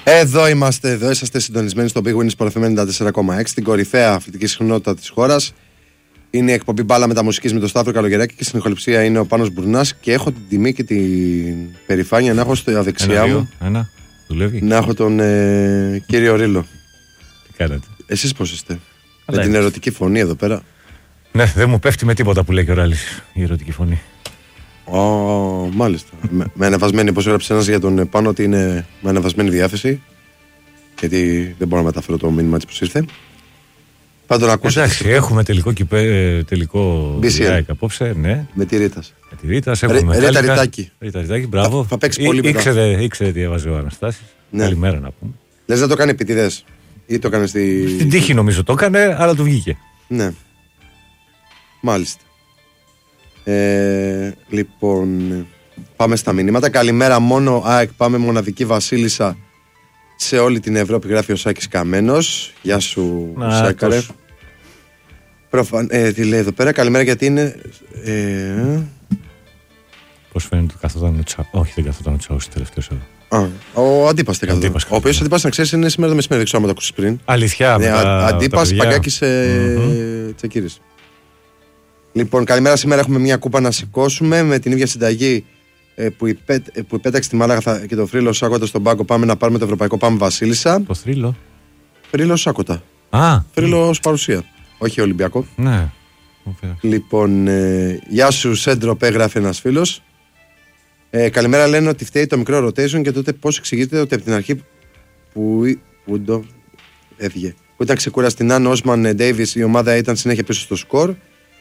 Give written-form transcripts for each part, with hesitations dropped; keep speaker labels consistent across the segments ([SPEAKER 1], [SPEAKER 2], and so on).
[SPEAKER 1] Εδώ είμαστε, εδώ είσαστε συντονισμένοι στο Big Win Sport FM 94,6, την κορυφαία αθλητική συχνότητα της χώρας. Είναι η εκπομπή Μπάλα Μεταμουσικής με τον Σταύρο Καλογεράκη και στην ηχοληψία είναι ο Πάνος Μπουρνάς. Και έχω την τιμή και την περηφάνεια να έχω στα δεξιά μου.
[SPEAKER 2] Δουλεύει.
[SPEAKER 1] Να έχω τον κύριο Ρίλο.
[SPEAKER 2] Τι κάνετε?
[SPEAKER 1] Εσείς πώς είστε? Με την ερωτική φωνή εδώ πέρα.
[SPEAKER 2] Ναι, δεν μου πέφτει με τίποτα που λέει και ο Ράλης η ερωτική φωνή.
[SPEAKER 1] Μάλιστα. Με ανεβασμένη, όπως έγραψε ένας για τον Πάνο, ότι είναι με ανεβασμένη διάθεση. Γιατί δεν μπορώ να μεταφέρω το μήνυμα της που ήρθε. Πάντων, ακούσατε.
[SPEAKER 2] Εντάξει, έχουμε τελικό BCL απόψε, ναι.
[SPEAKER 1] Με τη Ρίτας.
[SPEAKER 2] Έχουμε
[SPEAKER 1] Ρίτα Ριτάκη.
[SPEAKER 2] Μπράβο.
[SPEAKER 1] Θα παίξει πολύ μετά.
[SPEAKER 2] Ήξερε τι έβαζε ο Αναστάσης. Ναι. Καλημέρα να πούμε.
[SPEAKER 1] Λες να το κάνει επιτηδές ή το έκανε
[SPEAKER 2] στην τύχη νομίζω το έκανε, αλλά του βγήκε.
[SPEAKER 1] Ναι. Μάλιστα. Λοιπόν, πάμε στα μηνύματα. Καλημέρα, μόνο ΑΕΚ, πάμε μοναδική Βασίλισσα σε όλη την Ευρώπη, γράφει ο Σάκης Καμένος. Γεια σου, Σάκαρε. Τι λέει εδώ πέρα? Καλημέρα, γιατί είναι.
[SPEAKER 2] Πώς φαίνεται ότι καθόταν ο Τσάου? Όχι, δεν καθόταν ο Τσάου τελευταίος εδώ.
[SPEAKER 1] Ο Αντίπας δεν καθόταν. Ο οποίος Αντίπας, να ξέρεις, είναι σήμερα το μεσημέρι, δεν ξέρω αν το ακούσεις πριν.
[SPEAKER 2] Αλήθεια.
[SPEAKER 1] Αντίπας, Παγκάκης, Τσακίρης. Λοιπόν, καλημέρα. Σήμερα έχουμε μια κούπα να σηκώσουμε με την ίδια συνταγή που υπέταξε τη Μάλαγα και το Φρύλο Σάκοτα στον πάγκο. Πάμε να πάρουμε το ευρωπαϊκό. Πάμε Βασίλισσα.
[SPEAKER 2] Το Φρύλο.
[SPEAKER 1] Φρύλο Σάκοτα. Φρύλο παρουσία. Όχι Ολυμπιακό.
[SPEAKER 2] Ναι.
[SPEAKER 1] Λοιπόν, γεια σου Σέντροπ, έγραφε ένας φίλος. Καλημέρα, λένε ότι φταίει το μικρό rotation και τότε πώς εξηγείται ότι από την αρχή που το έφυγε. Που ήταν ξεκούραστη Νάν, Όσμαν, Ντέιβις, η ομάδα ήταν συνέχεια πίσω στο σκορ.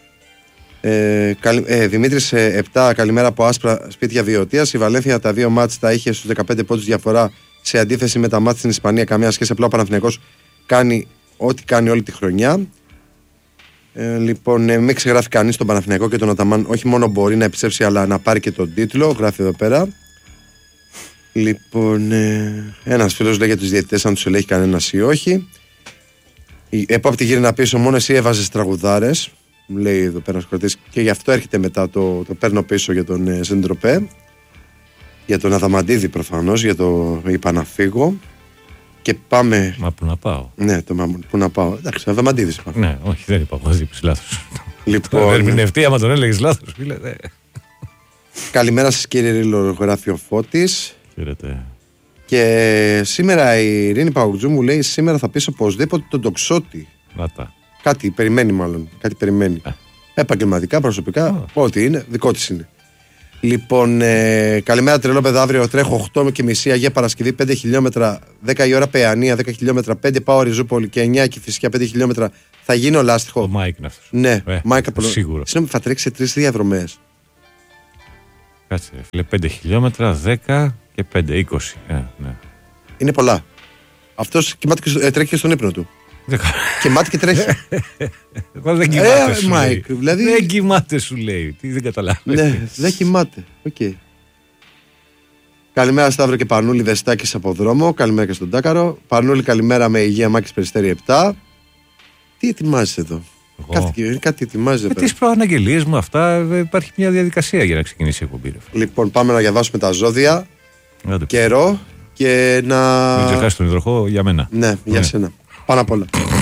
[SPEAKER 1] Δημήτρης 7, καλημέρα από άσπρα σπίτια Βιωτίας. Η Βαλένθια τα δύο μάτς τα είχε στους 15 πόντους διαφορά, σε αντίθεση με τα μάτς στην Ισπανία. Καμία σχέση, απλά ο Παναθηναϊκός κάνει ό,τι κάνει όλη τη χρονιά. Λοιπόν, μην ξεγράφει κανείς τον Παναθηναϊκό και τον Αταμάν. Όχι μόνο μπορεί να επιστρέψει, αλλά να πάρει και τον τίτλο. Γράφει εδώ πέρα. Λοιπόν, ένας φίλος λέει για τους διαιτητές αν τους ελέγχει κανένας ή όχι. Η επόπτη γύρνα πίσω, μόνο εσύ έβαζες τραγουδάρες. Μου λέει εδώ πέρα ο σκορτής, και γι' αυτό έρχεται μετά το παίρνω πίσω για τον Σεντροπέ. Για τον Αδαμαντίδη προφανώς, για το είπα να φύγω. Και πάμε.
[SPEAKER 2] Μα πού να πάω?
[SPEAKER 1] Ναι, πού να πάω. Εντάξει, Αδαμαντίδης είπα.
[SPEAKER 2] Ναι, όχι, δεν είπα. Εγώ είπες λάθος.
[SPEAKER 1] Λοιπόν.
[SPEAKER 2] Ερμηνευτεί, άμα τον έλεγες λάθος, φίλε.
[SPEAKER 1] Καλημέρα σας, κύριε Ρίλο, γράφει ο Φώτης.
[SPEAKER 2] Χαίρετε.
[SPEAKER 1] Και σήμερα η Ειρήνη Παουτζού μου λέει: σήμερα θα πεις οπωσδήποτε τον τοξότη.
[SPEAKER 2] Να τα.
[SPEAKER 1] Κάτι περιμένει, μάλλον. Κάτι περιμένει. Επαγγελματικά, προσωπικά, ό,τι είναι, δικό της είναι. Λοιπόν, καλημέρα τρελόπαιδα. Αύριο τρέχω 8:30 Αγία Παρασκευή, 5 χιλιόμετρα, 10 η ώρα Παιανία, 10 χιλιόμετρα, 5 πάω Ριζούπολη και 9 και φυσικά 5 χιλιόμετρα. Θα γίνω λάστιχο.
[SPEAKER 2] Ο Μάικ είναι αυτός.
[SPEAKER 1] Ναι, Μάικ από
[SPEAKER 2] σίγουρο.
[SPEAKER 1] Συγγνώμη, θα τρέξει σε 3 διαδρομές.
[SPEAKER 2] Κάτσε, φίλε, 5 χιλιόμετρα, 10 και 5, 20. Ναι.
[SPEAKER 1] Είναι πολλά. Αυτός τρέχει και στον ύπνο του. Κοιμάται και τρέχει.
[SPEAKER 2] Δεν κοιμάται, σου λέει.
[SPEAKER 1] Δηλαδή...
[SPEAKER 2] Δεν κοιμάται, σου λέει. Τι δεν καταλάβει.
[SPEAKER 1] Ναι, δεν κοιμάται. Okay. Καλημέρα Σταύρο και Πανούλη, Δεστάκης από δρόμο. Καλημέρα και στον Τάκαρο. Πανούλη, καλημέρα με υγεία, Μάκης Περιστέρη 7. Τι ετοιμάζεις εδώ? Κάτι ετοιμάζεις εδώ.
[SPEAKER 2] Με τις προαναγγελίες μου αυτά υπάρχει μια διαδικασία για να ξεκινήσει η εκπομπή.
[SPEAKER 1] Λοιπόν, πάμε να διαβάσουμε τα ζώδια. Καιρό και να.
[SPEAKER 2] Μην ξεχάσεις τον υδροχό για μένα.
[SPEAKER 1] Ναι, για σένα. Πάνω απ' όλα.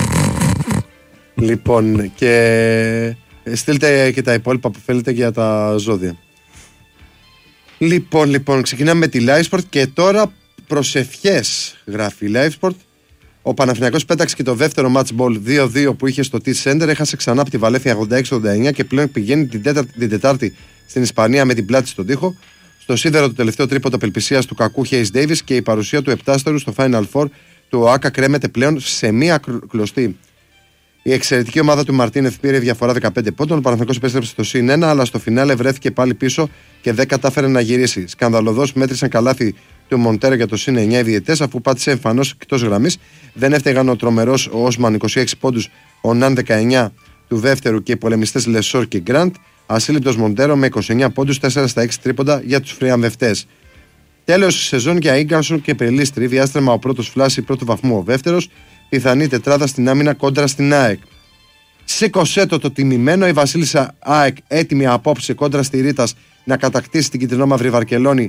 [SPEAKER 1] Λοιπόν, και στείλτε και τα υπόλοιπα που θέλετε για τα ζώδια. Λοιπόν, ξεκινάμε με τη Livesport και τώρα προσευχές, γράφει η Livesport. Ο Παναθηναϊκός πέταξε και το δεύτερο match ball 2-2 που είχε στο T-Center. Έχασε ξανά από τη Βαλένθια 86-89 και πλέον πηγαίνει την Τετάρτη στην Ισπανία με την πλάτη στον τοίχο. Στο σίδερο το τελευταίο τρίποντο απελπισίας του κακού Hayes Davis και η παρουσία του επτάστερου στο Final Four του ΟΑΚΑ κρέμεται πλέον σε μία κλωστή. Η εξαιρετική ομάδα του Μαρτίνεθ πήρε διαφορά 15 πόντων. Ο Παναθηναϊκός επέστρεψε στο συν 1, αλλά στο φινάλε βρέθηκε πάλι πίσω και δεν κατάφερε να γυρίσει. Σκανδαλωδώς μέτρησαν καλάθι του Μοντέρο για το συν 9 οι διαιτές, αφού πάτησε εμφανώς εκτός γραμμής. Δεν έφταιγαν ο τρομερός Όσμαν 26 πόντους, ο Ναν 19 του δεύτερου και οι πολεμιστές Λεσόρ και Γκραντ. Ασύλληπτος Μοντέρο με 29 πόντους, 4 στα 6 τρίποντα για τους φριαμβευτές. Τέλος σεζόν για Ίγκαρσον και Πελίστρη, διάστρεμα ο πρώτος φλάση πρώτου βαθμού ο δεύτερος. Πιθανή τετράδα στην άμυνα κόντρα στην ΑΕΚ. Σήκωσέ το τιμημένο, η Βασίλισσα ΑΕΚ έτοιμη απόψε κόντρα στη Ρίτας να κατακτήσει την κυτρινόμαυρη Βαρκελόνη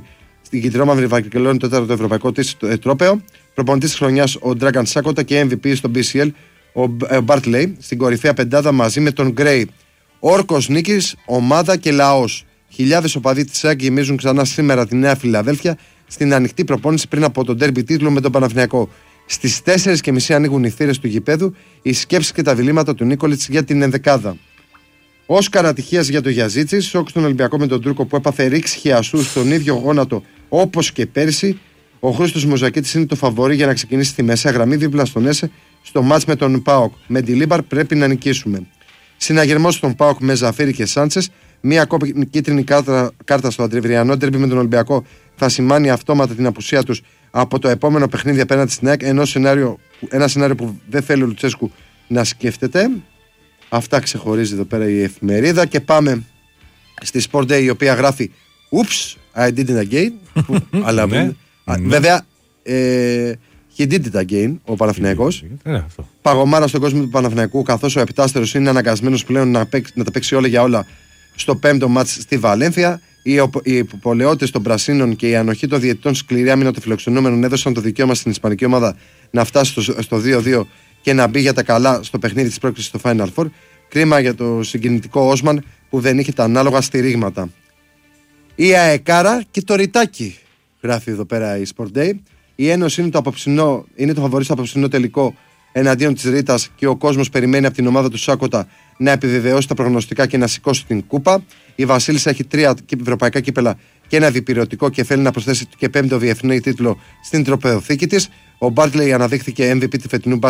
[SPEAKER 1] Στην Κιτρόμαυρη βακελώνει το 4ο ευρωπαϊκό της τρόπαιο. Προπονητής της χρονιάς ο Dragan Σάκοτα και MVP στο BCL ο Bartley. Στην κορυφαία πεντάδα μαζί με τον Γκρέι. Όρκος νίκης, ομάδα και λαός. Χιλιάδες οπαδοί της ΑΕΚ γεμίζουν ξανά σήμερα τη Νέα Φιλαδέλφια στην ανοιχτή προπόνηση πριν από τον ντέρμπι τίτλο με τον Παναθηναϊκό. Στις 4:30 ανοίγουν οι θύρες του γηπέδου, οι σκέψεις και τα διλήμματα του Νίκολιτς για την ενδεκάδα. Όσκαρ ατυχίας για το Γιαζίτσι, σοκ στον Ολυμπιακό με τον Τούρκο που έπαθε ρήξη χιαστού στον ίδιο γόνατο όπως και πέρσι. Ο Χρήστος Μουζακίτης είναι το φαβορί για να ξεκινήσει στη μεσαία γραμμή δίπλα στον Έσε στο μάτς με τον ΠΑΟΚ. Με τη Λίμπαρ πρέπει να νικήσουμε. Συναγερμός στον ΠΑΟΚ με Ζαφίρι και Σάντσες. Μία κίτρινη κάρτα στο αντρεβριανό ντέρμπι με τον Ολυμπιακό θα σημάνει αυτόματα την απουσία τους από το επόμενο παιχνίδι απέναντι στην ΑΕΚ. Ένα σενάριο που δεν θέλει ο Λουτσέσκου να σκέφτεται. Αυτά ξεχωρίζει εδώ πέρα η εφημερίδα. Και πάμε στη Sport Day, η οποία γράφει Oops, I did it again. Αλλά βέβαια he did it again ο Παναθηναϊκός. Παγωμάρα στον κόσμο του Παναθηναϊκού, καθώς ο επτάστερος είναι αναγκασμένος πλέον να τα παίξει όλα για όλα στο 5ο μάτς στη Βαλένθια. Οι υποπολαιότητες των Πρασίνων και η ανοχή των διαιτητών σκληρή άμυνα των φιλοξενούμενων έδωσαν το δικαίωμα στην ισπανική ομάδα να φτάσει στο 2-2 και να μπει για τα καλά στο παιχνίδι της πρόκρισης στο Final Four. Κρίμα για το συγκινητικό Όσμαν που δεν είχε τα ανάλογα στηρίγματα. Η αεκάρα και το ρητάκι, γράφει εδώ πέρα η Sport Day. Η Ένωση είναι το φαβορί στο απόψινό τελικό εναντίον της Ρήτας και ο κόσμος περιμένει από την ομάδα του Σάκοτα να επιβεβαιώσει τα προγνωστικά και να σηκώσει την κούπα. Η Βασίλισσα έχει 3 ευρωπαϊκά κύπελα και ένα διπυρωτικό και θέλει να προσθέσει και 5ο διεθνή τίτλο στην τροπεοθήκη της. Ο Μπάρτλεϊ αναδείχθηκε MVP του φετινού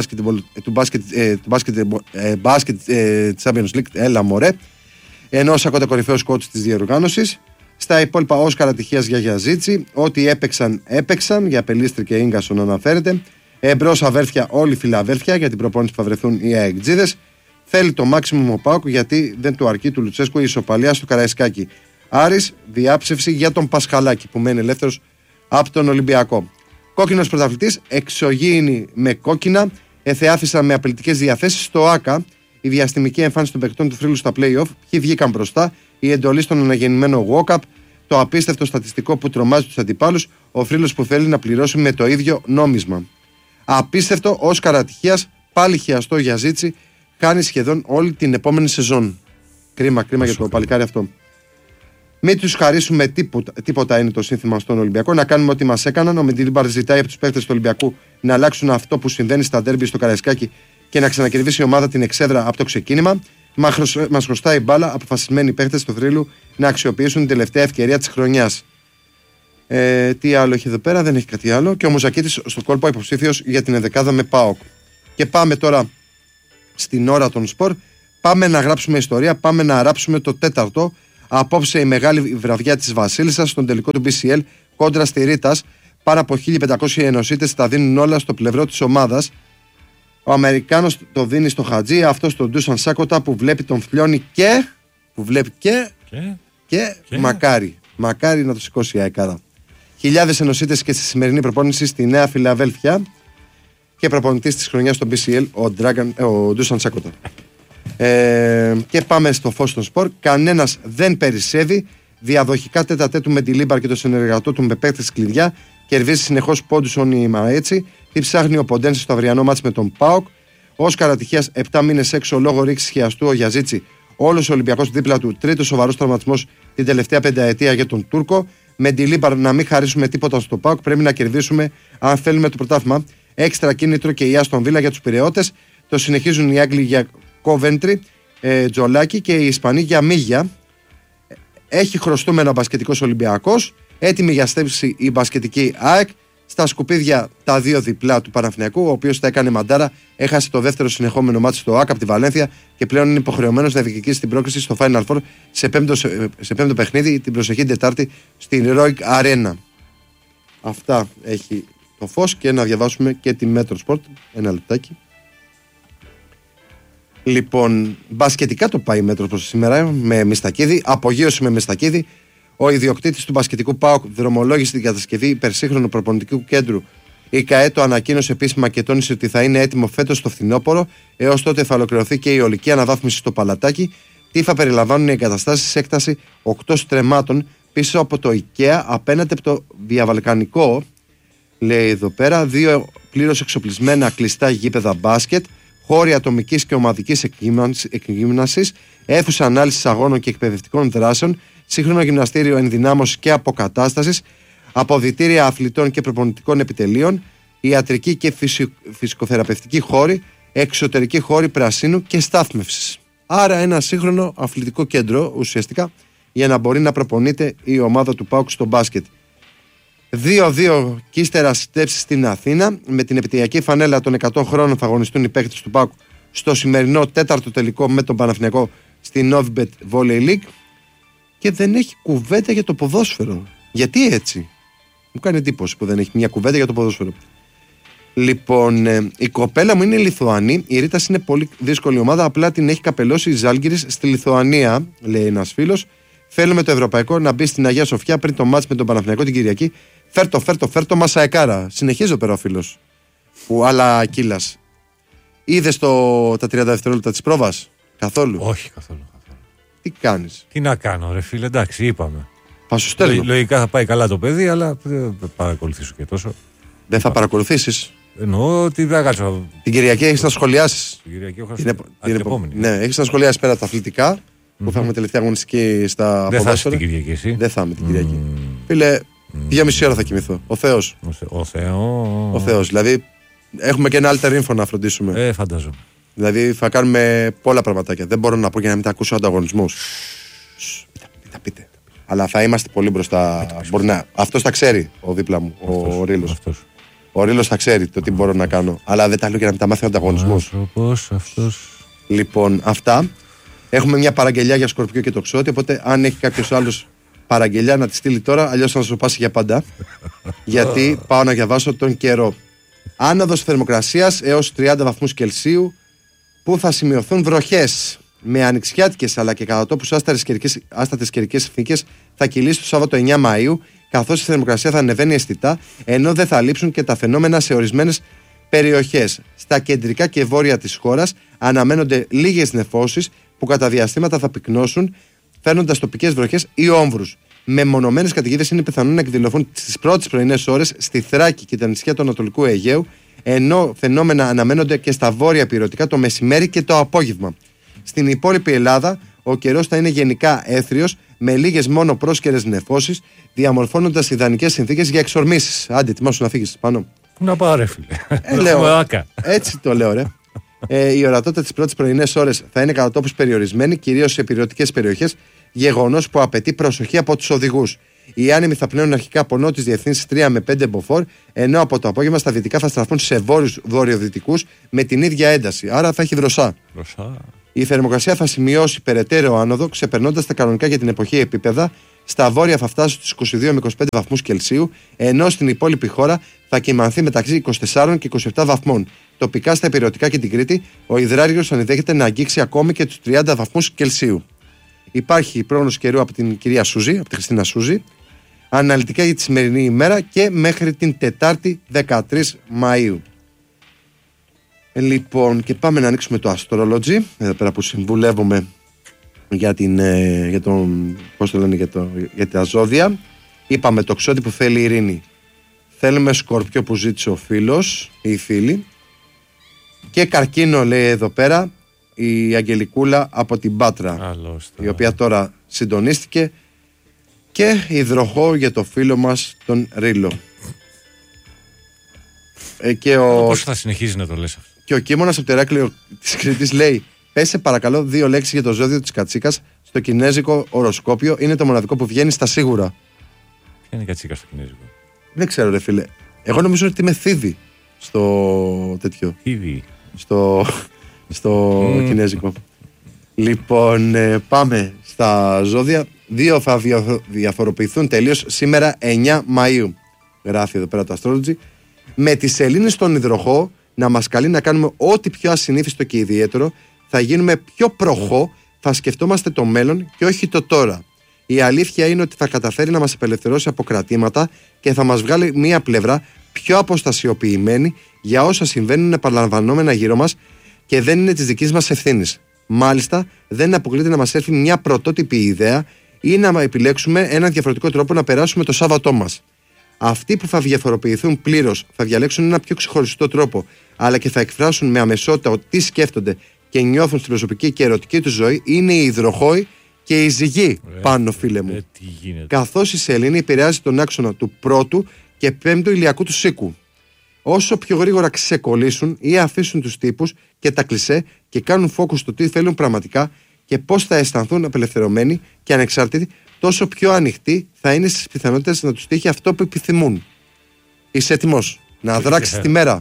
[SPEAKER 1] μπάσκετ Champions League, έλα μωρέ, ενώ ο Σάκοτα κορυφαίος coach της διοργάνωσης. Στα υπόλοιπα, Όσκαρ ατυχίας για Γιαζίτσι. Ό,τι έπαιξαν για Πελίστρη και Ίγκασον αναφέρεται. Εμπρός αδέρφια, όλοι φιλαδέλφια για την προπόνηση που θα βρεθούν οι αεκτζίδες. Θέλει το μάξιμουμ ο ΠΑΟΚ γιατί δεν του αρκεί του Λουτσέσκου η ισοπαλία στο Καραϊσκάκι. Άρης, διάψευση για τον Πασχαλάκη που μένει ελεύθερος από τον Ολυμπιακό. Κόκκινος πρωταθλητής, εξωγήινη με κόκκινα, εθεάθησαν με απειλητικές διαθέσεις στο ΆΚΑ. Η διαστημική εμφάνιση των παικτών του θρύλου στα play-off. Ποιοι βγήκαν μπροστά, η εντολή στον αναγεννημένο walk-up, το απίστευτο στατιστικό που τρομάζει τους αντιπάλους, ο θρύλος που θέλει να πληρώσει με το ίδιο νόμισμα. Απίστευτο, Όσκαρ ατυχίας, πάλι χιαστό για Ζίτσι, κάνει σχεδόν όλη την επόμενη σεζόν. Κρίμα για το παλικάρι αυτό. Μην τους χαρίσουμε τίποτα είναι το σύνθημα στον Ολυμπιακό. Να κάνουμε ό,τι μας έκαναν. Ο Μεντιλίμπαρ ζητάει από τους παίκτες του Ολυμπιακού να αλλάξουν αυτό που συμβαίνει στα ντέρμπι στο Καραϊσκάκι και να ξανακερδίσει η ομάδα την εξέδρα από το ξεκίνημα. Μας χρωστάει μπάλα αποφασισμένοι παίκτες του θρύλου να αξιοποιήσουν την τελευταία ευκαιρία της χρονιάς. Τι άλλο έχει εδώ πέρα, δεν έχει κάτι άλλο. Και ο Μουζακίτης στο κόλπο υποψήφιος για την ενδεκάδα με ΠΑΟΚ. Και πάμε τώρα στην ώρα των σπορ. Πάμε να γράψουμε ιστορία, πάμε να ράψουμε το τέταρτο. Απόψε η μεγάλη βραδιά της Βασίλισσας στον τελικό του BCL κόντρα στη Ρήτας. Πάνω από 1500 ενωσίτες τα δίνουν όλα στο πλευρό της ομάδας. Ο Αμερικάνος το δίνει στο Χατζή, αυτό στον Ντούσαν Σάκοτα που βλέπει τον Φλιώνη και μακάρι να το σηκώσει η αεκάρα. Χιλιάδες ενωσίτες και στη σημερινή προπόνηση στη Νέα Φιλαδέλφια και προπονητής της χρονιάς στο BCL ο Ντούσαν Σάκοτα. Και πάμε στο φως των σπορ. Κανένας δεν περισσεύει. Διαδοχικά τέτα-τέτου με τη Λίμπαρ και το συνεργατό του με παίκτες κλειδιά. Κερδίζει συνεχώς πόντους όνειμα έτσι. Τι ψάχνει ο Ποντένσε στο αυριανό μάτς με τον ΠΑΟΚ. Όσκαρ ατυχίας 7 μήνες έξω λόγω ρήξης χιαστού ο Γιαζίτσι. Όλος ο Ολυμπιακός δίπλα του. Τρίτος σοβαρός τραυματισμός την τελευταία πενταετία για τον Τούρκο. Με τη Λίμπαρ να μην χαρίσουμε τίποτα στο ΠΑΟΚ. Πρέπει να κερδίσουμε αν θέλουμε το πρωτάθλημα. Έξτρα κίνητρο και η Άστον Βίλα για τους Πειραιώτες. Το συνεχίζουν οι Άγγλοι για Κόβεντρι, Τζολάκι και οι Ισπανοί για Μίγια. Έχει χρωστούμενο μπασκετικός Ολυμπιακός. Έτοιμη για στέψη η μπασκετική ΑΕΚ. Στα σκουπίδια τα δύο διπλά του Παναθηναϊκού, ο οποίος τα έκανε μαντάρα. Έχασε το δεύτερο συνεχόμενο μάτι στο ΑΕΚ από τη Βαλένθια και πλέον είναι υποχρεωμένος να διεκδικήσει την πρόκριση στο Final Four σε πέμπτο παιχνίδι την προσεχή Τετάρτη στην Heroic Arena. Αυτά έχει το φως και να διαβάσουμε και τη Metro Sport. Ένα λεπτάκι. Λοιπόν, μπασκετικά το πάει Μέτρο προς σήμερα με Μιστακίδη, απογείωση με Μιστακίδη. Ο ιδιοκτήτης του μπασκετικού ΠΑΟΚ δρομολόγησε την κατασκευή υπερσύγχρονου προπονητικού κέντρου. Η ΚΑΕ το ανακοίνωσε επίσημα και τόνισε ότι θα είναι έτοιμο φέτος το φθινόπωρο. Έως τότε θα ολοκληρωθεί και η ολική αναβάθμιση στο Παλατάκι. Τι θα περιλαμβάνουν οι εγκαταστάσεις σε έκταση 8 στρεμμάτων, πίσω από το IKEA, απέναντι από το διαβαλκανικό, λέει εδώ πέρα, 2 πλήρως εξοπλισμένα κλειστά γήπεδα μπάσκετ, χώροι ατομικής και ομαδικής εκγύμνασης, αίθουσα ανάλυσης αγώνων και εκπαιδευτικών δράσεων, σύγχρονο γυμναστήριο ενδυνάμωσης και αποκατάστασης, αποδυτήρια αθλητών και προπονητικών επιτελείων, ιατρική και φυσικοθεραπευτική χώροι, εξωτερική χώροι πρασίνου και στάθμευσης. Άρα ένα σύγχρονο αθλητικό κέντρο ουσιαστικά για να μπορεί να προπονείται η ομάδα του ΠΑΟΚ στο μπάσκετ. 2-2 και ύστερα στέψεις στην Αθήνα. Με την επιτυχιακή φανέλα των 100 χρόνων θα αγωνιστούν οι παίκτες του ΠΑΟΚ στο σημερινό 4ο τελικό με τον Παναθηναϊκό στην Novibet Volley League. Και δεν έχει κουβέντα για το ποδόσφαιρο. Γιατί έτσι? Μου κάνει εντύπωση που δεν έχει μια κουβέντα για το ποδόσφαιρο. Λοιπόν, η κοπέλα μου είναι Λιθουανή. Η Ρίτας είναι πολύ δύσκολη ομάδα. Απλά την έχει καπελώσει η Ζάλγκιρις στη Λιθουανία, λέει ένας φίλος. Θέλουμε το ευρωπαϊκό να μπει στην Αγία Σοφιά πριν το μάτς με τον Παναθηναϊκό την Κυριακή. Φέρτο Μασαεκάρα. Συνεχίζω πέρα ο φίλος. Αλλά κύλας. Είδες τα 30 δευτερόλεπτα της πρόβας? Καθόλου?
[SPEAKER 2] Όχι, καθόλου.
[SPEAKER 1] Τι κάνεις?
[SPEAKER 2] Τι να κάνω, ρε φίλε, εντάξει, είπαμε.
[SPEAKER 1] Θα σου στέλνω.
[SPEAKER 2] Λογικά θα πάει καλά το παιδί, αλλά δεν παρακολουθήσω και τόσο.
[SPEAKER 1] Δεν θα παρακολουθήσεις?
[SPEAKER 2] Εννοώ ότι δεν κάτσω.
[SPEAKER 1] Την Κυριακή έχεις να σχολιάσεις.
[SPEAKER 2] Την Κυριακή έχω
[SPEAKER 1] την επόμενη. Ναι, έχεις να σχολιάσεις πέρα τα αθλητικά που θα έχουμε τελευταία αγωνιστική στα
[SPEAKER 2] ποδόσφαιρα. Δεν θα είσαι την Κυριακή εσύ?
[SPEAKER 1] Δεν θα είμαι την Κυριακή. Φίλε, 2,5 ώρα θα κοιμηθώ. Ο Θεός. Ο Θεός. Δηλαδή έχουμε και ένα alter info να φροντίσουμε.
[SPEAKER 2] Φαντάζομαι.
[SPEAKER 1] Δηλαδή θα κάνουμε πολλά πραγματάκια. Δεν μπορώ να πω για να μην τα ακούσω ανταγωνισμούς. Μην τα πείτε. Αλλά θα είμαστε πολύ μπροστά. Αυτός τα ξέρει ο δίπλα μου, ο Ρήλος. Ο Ρήλος θα ξέρει το τι μπορώ να κάνω. Αλλά δεν τα λέω για να μην τα μάθει ο ανταγωνισμός. Λοιπόν, αυτά. Έχουμε μια παραγγελιά για Σκορπιό και Τοξότη. Οπότε, αν έχει κάποιος άλλος παραγγελιά, να τη στείλει τώρα. Αλλιώς θα σας το πάσει για πάντα. Γιατί πάω να διαβάσω τον καιρό. Άνοδος θερμοκρασίας έως 30 βαθμούς Κελσίου, που θα σημειωθούν βροχές. Με ανοιξιάτικες αλλά και κατά τόπους άστατες καιρικές συνθήκες θα κυλήσει το Σάββατο 9 Μαΐου, καθώς η θερμοκρασία θα ανεβαίνει αισθητά, ενώ δεν θα λείψουν και τα φαινόμενα σε ορισμένες περιοχές. Στα κεντρικά και βόρεια της χώρας αναμένονται λίγες νεφώσεις που κατά διαστήματα θα πυκνώσουν, φέρνοντας τοπικές βροχές ή όμβρους. Μεμονωμένες καταιγίδες είναι πιθανόν να εκδηλωθούν στις πρώτες πρωινές ώρες στη Θράκη και τα νησιά του Ανατολικού Αιγαίου, ενώ φαινόμενα αναμένονται και στα βόρεια ηπειρωτικά το μεσημέρι και το απόγευμα. Στην υπόλοιπη Ελλάδα, ο καιρός θα είναι γενικά έθριος, με λίγες μόνο πρόσκαιρες νεφώσεις, διαμορφώνοντας ιδανικές συνθήκες για εξορμήσεις. Άντε, ετοιμάσου να φύγεις πάνω.
[SPEAKER 2] Πού να πάω, ρε φίλε?
[SPEAKER 1] Λέω, έτσι το λέω, ρε. Η ορατότητα τις πρώτες πρωινές ώρες θα είναι κατά τόπους περιορισμένη, κυρίως σε ηπειρωτικές περιοχές, γεγονός που απαιτεί προσοχή από τους οδηγούς. Οι άνεμοι θα πνέουν αρχικά από νότιες διευθύνσεις 3 με 5 μποφόρ, ενώ από το απόγευμα στα δυτικά θα στραφούν σε βορειοδυτικούς με την ίδια ένταση. Άρα θα έχει δροσά. Η θερμοκρασία θα σημειώσει περαιτέρω άνοδο, ξεπερνώντας τα κανονικά για την εποχή επίπεδα. Στα βόρεια θα φτάσει στους 22 με 25 βαθμούς Κελσίου, ενώ στην υπόλοιπη χώρα θα κυμανθεί μεταξύ 24 και 27 βαθμών. Τοπικά στα ηπειρωτικά και την Κρήτη, ο υδράριος ενδέχεται να αγγίξει ακόμη και τους 30 βαθμούς Κελσίου. Υπάρχει πρόγνωση καιρού από την κυρία Σούζη, από τη Χριστίνα Σούζη, αναλυτικά για τη σημερινή ημέρα και μέχρι την Τετάρτη 13 Μαΐου. Λοιπόν, και πάμε να ανοίξουμε το Astrology, εδώ πέρα που συμβουλεύομαι για τα ζώδια. Είπαμε Τοξότη που θέλει ειρήνη. Θέλουμε Σκορπιό που ζήτησε ο φίλος ή η φίλη. Και Καρκίνο, λέει εδώ πέρα, η Αγγελικούλα από την Πάτρα, η οποία τώρα συντονίστηκε. Και Υδροχό για το φίλο μας τον Ρήλο.
[SPEAKER 2] Πώς θα συνεχίζει να το λες αυτό? Και
[SPEAKER 1] ο Κίμωνας από το Ηράκλειο της Κρήτης λέει: πέσε παρακαλώ 2 λέξεις για το ζώδιο της Κατσίκας στο κινέζικο οροσκόπιο. Είναι το μοναδικό που βγαίνει στα σίγουρα.
[SPEAKER 2] Ποια είναι η Κατσίκα στο κινέζικο?
[SPEAKER 1] Δεν ξέρω, ρε φίλε. Εγώ νομίζω ότι είμαι θήδη στο τέτοιο.
[SPEAKER 2] Θήδη.
[SPEAKER 1] Στο κινέζικο. Λοιπόν, πάμε στα ζώδια. 2 θα διαφοροποιηθούν τελείως σήμερα 9 Μαΐου. Γράφει εδώ πέρα το Astrology. Με τη σελήνη στον υδροχό να μας καλεί να κάνουμε ό,τι πιο ασυνήθιστο και ιδιαίτερο, θα γίνουμε πιο προχώ, θα σκεφτόμαστε το μέλλον και όχι το τώρα. Η αλήθεια είναι ότι θα καταφέρει να μας απελευθερώσει από κρατήματα και θα μας βγάλει μία πλευρά πιο αποστασιοποιημένη για όσα συμβαίνουν επαναλαμβανόμενα γύρω μας και δεν είναι της δικής μας ευθύνης. Μάλιστα, δεν αποκλείται να μας έρθει μια πρωτότυπη ιδέα ή να επιλέξουμε έναν διαφορετικό τρόπο να περάσουμε το Σάββατό μας. Αυτοί που θα διαφοροποιηθούν πλήρως θα διαλέξουν ένα πιο ξεχωριστό τρόπο, αλλά και θα εκφράσουν με αμεσότητα τι σκέφτονται και νιώθουν στην προσωπική και ερωτική του ζωή, είναι οι υδροχόοι και η ζυγή πάνω, φίλε μου. Καθώς η σελήνη επηρεάζει τον άξονα του πρώτου και πέμπτου ηλιακού του οίκου. Όσο πιο γρήγορα ξεκολλήσουν ή αφήσουν τους τύπους και τα κλισέ και κάνουν focus στο τι θέλουν πραγματικά και πώς θα αισθανθούν απελευθερωμένοι και ανεξάρτητοι, τόσο πιο ανοιχτοί θα είναι στις πιθανότητες να τους τύχει αυτό που επιθυμούν. Είσαι έτοιμος να δράξεις τη μέρα?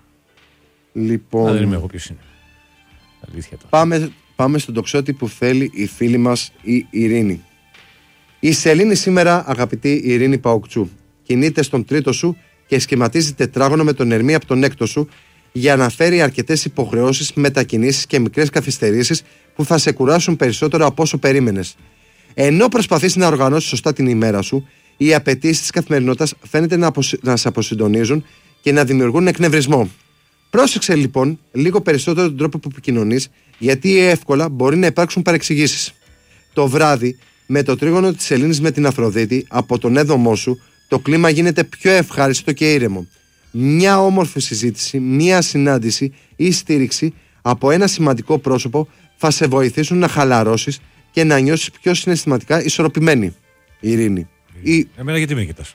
[SPEAKER 1] Λοιπόν,
[SPEAKER 2] δεν είμαι εγώ ποιος είναι. Αλήθεια.
[SPEAKER 1] Πάμε στον τοξότη που θέλει η φίλη μας η Ειρήνη. Η σελήνη σήμερα, αγαπητή Ειρήνη Παοκτσού, κινείται στον τρίτο σου και σχηματίζει τετράγωνο με τον Ερμή από τον έκτο σου για να φέρει αρκετές υποχρεώσεις, μετακινήσεις και μικρές καθυστερήσεις που θα σε κουράσουν περισσότερο από όσο περίμενες. Ενώ προσπαθείς να οργανώσεις σωστά την ημέρα σου, οι απαιτήσεις της καθημερινότητας φαίνεται να σε αποσυντονίζουν και να δημιουργούν εκνευρισμό. Πρόσεξε λοιπόν λίγο περισσότερο τον τρόπο που επικοινωνείς, γιατί εύκολα μπορεί να υπάρξουν παρεξηγήσεις. Το βράδυ, με το τρίγωνο της σελήνης με την Αφροδίτη από τον έδωμό σου, το κλίμα γίνεται πιο ευχάριστο και ήρεμο. Μια όμορφη συζήτηση, μια συνάντηση ή στήριξη από ένα σημαντικό πρόσωπο θα σε βοηθήσουν να χαλαρώσεις και να νιώσεις πιο συναισθηματικά ισορροπημένη. Ειρήνη.
[SPEAKER 2] Εμένα γιατί με κοιτάς?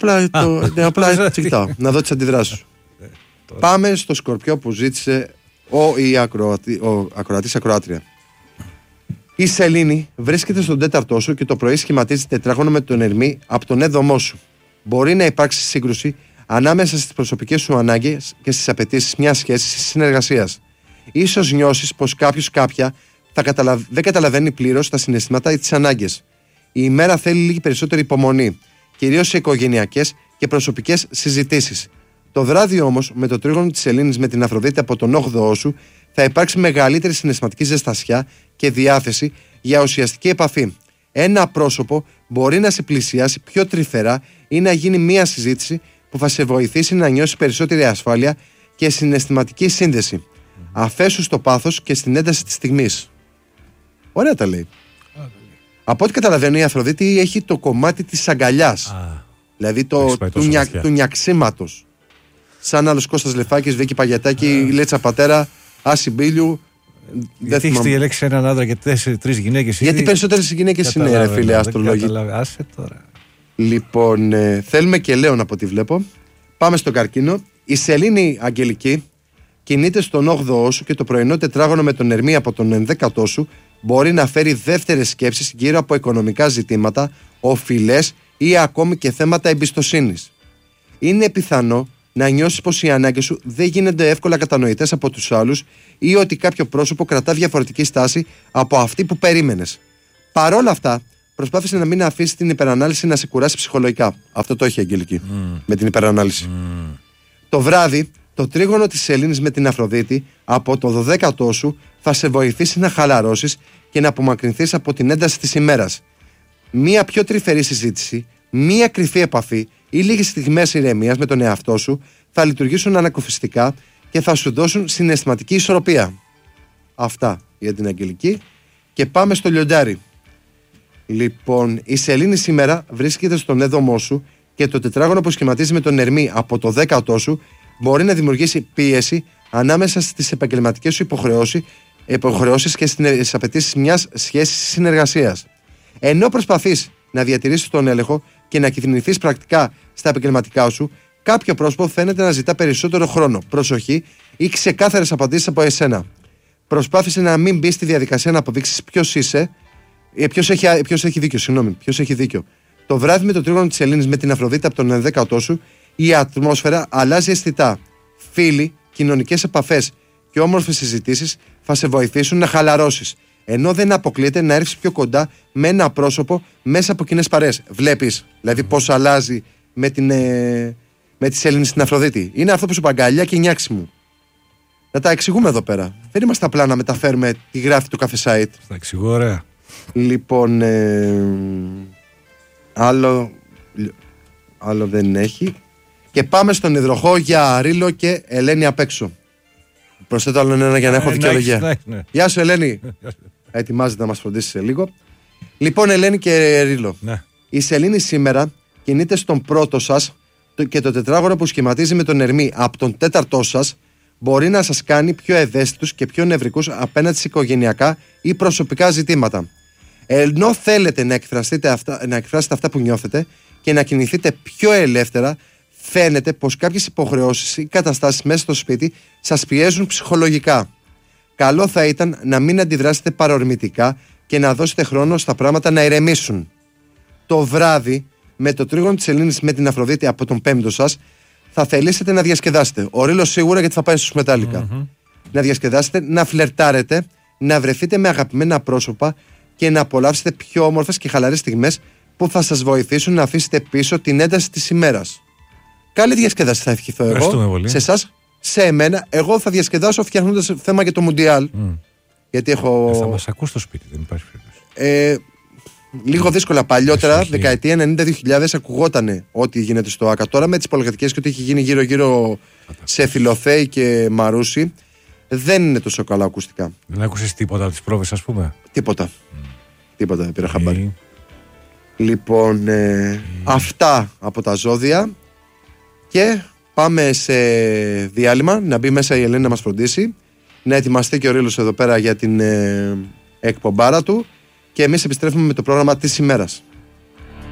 [SPEAKER 1] Απλά κοιτάω, να δω τις αντιδράσεις σου. Πάμε στο Σκορπιό που ζήτησε ο ακροατής ακροάτρια. Η σελήνη βρίσκεται στον τέταρτό σου και το πρωί σχηματίζει τετράγωνο με τον Ερμή από τον έδωμό σου. Μπορεί να υπάρξει σύγκρουση ανάμεσα στις προσωπικές σου ανάγκες και στις απαιτήσεις μιας σχέσης ή συνεργασίας. Ίσως νιώσεις πως κάποιος κάποια δεν καταλαβαίνει πλήρως τα συναισθήματα ή τις ανάγκες. Η ημέρα θέλει λίγη περισσότερη υπομονή, κυρίως σε οικογενειακές και προσωπικές συζητήσεις. Το βράδυ όμως, με το τρίγωνο της σελήνης με την Αφροδίτη από τον 8ο σου, θα υπάρξει μεγαλύτερη συναισθηματική ζεστασιά και διάθεση για ουσιαστική επαφή. Ένα πρόσωπο μπορεί να σε πλησιάσει πιο τρυφερά ή να γίνει μια συζήτηση που θα σε βοηθήσει να νιώσεις περισσότερη ασφάλεια και συναισθηματική σύνδεση. Αφέσου στο πάθος και στην ένταση της στιγμής. Ωραία τα λέει. Από ό,τι καταλαβαίνω, η Αφροδίτη έχει το κομμάτι της αγκαλιάς. Δηλαδή του νιαξίματος. Σαν άλλος Κώστας Λεφάκης, Βίκη Παγιατάκη, Λέτσα Πατέρα, Άση Μπίλιου.
[SPEAKER 2] Γιατί έχεις διαλέξει έναν άντρα και 3 γυναίκες?
[SPEAKER 1] Γιατί περισσότερες γυναίκες είναι, ρε φίλε, αστρολόγοι.
[SPEAKER 2] Άσε τώρα.
[SPEAKER 1] Λοιπόν, θέλουμε και Λέων από ό,τι βλέπω. Πάμε στον Καρκίνο. Η σελήνη αγγελική κινείται στον 8ο σου και το πρωινό τετράγωνο με τον Ερμή από τον 11ο σου μπορεί να φέρει δεύτερες σκέψεις γύρω από οικονομικά ζητήματα, οφειλές ή ακόμη και θέματα εμπιστοσύνης. Είναι πιθανό να νιώσεις πως οι ανάγκες σου δεν γίνονται εύκολα κατανοητές από τους άλλους ή ότι κάποιο πρόσωπο κρατά διαφορετική στάση από αυτή που περίμενες. Παρόλα αυτά, προσπάθησε να μην αφήσει την υπερανάλυση να σε κουράσει ψυχολογικά. Αυτό το έχει η Αγγελική με την υπερανάλυση. Το βράδυ, το τρίγωνο της σελήνης με την Αφροδίτη από το 12ο σου θα σε βοηθήσει να χαλαρώσεις και να απομακρυνθείς από την ένταση της ημέρας. Μία πιο τρυφερή συζήτηση, μία κρυφή επαφή ή λίγες στιγμές ηρεμίας με τον εαυτό σου θα λειτουργήσουν ανακουφιστικά και θα σου δώσουν συναισθηματική ισορροπία. Αυτά για την Αγγελική. Και πάμε στο Λιοντάρι. Λοιπόν, η σελήνη σήμερα βρίσκεται στον έδωμό σου και το τετράγωνο που σχηματίζει με τον Ερμή από το 10ο σου μπορεί να δημιουργήσει πίεση ανάμεσα στις επαγγελματικές σου υποχρεώσεις και στις απαιτήσεις μιας σχέσης συνεργασίας. Ενώ προσπαθείς να διατηρήσεις τον έλεγχο και να κυβερνηθείς πρακτικά στα επαγγελματικά σου, κάποιο πρόσωπο φαίνεται να ζητά περισσότερο χρόνο, προσοχή ή ξεκάθαρες απαντήσεις από εσένα. Προσπάθησε να μην μπει στη διαδικασία να αποδείξεις ποιος είσαι. Ποιος έχει δίκιο. Το βράδυ με το τρίγωνο της σελήνης με την Αφροδίτη από τον 11ο σου, η ατμόσφαιρα αλλάζει αισθητά. Φίλοι, κοινωνικές επαφές και όμορφες συζητήσεις θα σε βοηθήσουν να χαλαρώσεις. Ενώ δεν αποκλείεται να έρθεις πιο κοντά με ένα πρόσωπο μέσα από κοινές παρέες. Βλέπεις δηλαδή πώς αλλάζει με τη σελήνη στην Αφροδίτη. Είναι αυτό που σου είπα, αγκαλιά και νιάξιμο. Να τα εξηγούμε εδώ πέρα. Δεν είμαστε απλά να μεταφέρουμε τη γράφη του Cafe Site.
[SPEAKER 2] Τα εξηγώ ωραία.
[SPEAKER 1] Λοιπόν, άλλο δεν έχει. Και πάμε στον υδροχό για Ρήλο και Ελένη απ' έξω. Προσθέτω άλλο ένα για να έχω δικαιολογία. Ναι. Γεια σου Ελένη. Ετοιμάζεται να μας φροντίσει σε λίγο. Λοιπόν, Ελένη και Ρίλο,
[SPEAKER 2] Ναι.
[SPEAKER 1] η σελήνη σήμερα κινείται στον πρώτο σας και το τετράγωνο που σχηματίζει με τον Ερμή από τον τέταρτό σας μπορεί να σας κάνει πιο ευαίσθητους και πιο νευρικούς απέναντι σε οικογενειακά ή προσωπικά ζητήματα. Ενώ θέλετε να εκφράσετε αυτά που νιώθετε και να κινηθείτε πιο ελεύθερα, φαίνεται πως κάποιες υποχρεώσεις ή καταστάσεις μέσα στο σπίτι σας πιέζουν ψυχολογικά. Καλό θα ήταν να μην αντιδράσετε παρορμητικά και να δώσετε χρόνο στα πράγματα να ηρεμήσουν. Το βράδυ, με το τρίγωνο της Σελήνης με την Αφροδίτη από τον πέμπτο σας, θα θελήσετε να διασκεδάσετε. Ο Ρήλος σίγουρα, γιατί θα πάει στους Μετάλλικα. Να διασκεδάσετε, να φλερτάρετε, να βρεθείτε με αγαπημένα πρόσωπα και να απολαύσετε πιο όμορφες και χαλαρές στιγμές που θα σας βοηθήσουν να αφήσετε πίσω την ένταση της ημέρας. Καλή διασκέδαση θα ευχηθώ εγώ σε εσάς, σε εμένα. Εγώ θα διασκεδάσω φτιάχνοντας θέμα για το Μουντιάλ. Γιατί έχω.
[SPEAKER 2] Θα μας ακούς στο σπίτι, δεν υπάρχει περίπτωση.
[SPEAKER 1] Λίγο δύσκολα. Παλιότερα, δεκαετία 90-2000, ακουγότανε ό,τι γίνεται στο ΆΚΑ. Τώρα με τις υπολογιστικές και ό,τι έχει γίνει γύρω-γύρω σε Φιλοθέη και Μαρούσι, δεν είναι τόσο καλά ακουστικά.
[SPEAKER 2] Δεν άκουσες τίποτα από τις πρόβες, ας πούμε?
[SPEAKER 1] Τίποτα. Τίποτα, δεν πήρα χαμπάρι. Λοιπόν, αυτά από τα ζώδια. Και πάμε σε διάλειμμα, να μπει μέσα η Ελένη να μας φροντίσει, να ετοιμαστεί και ο Ρήλος εδώ πέρα για την εκπομπάρα του και εμείς επιστρέφουμε με το πρόγραμμα της ημέρας.